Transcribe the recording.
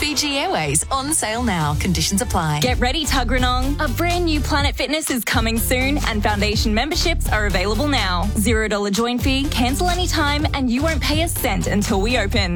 Fiji Airways on sale now. Conditions apply. Get ready, Tuggeranong. A brand new Planet Fitness is coming soon and foundation memberships are available now. $0 join fee, cancel anytime and you won't pay a cent until we open.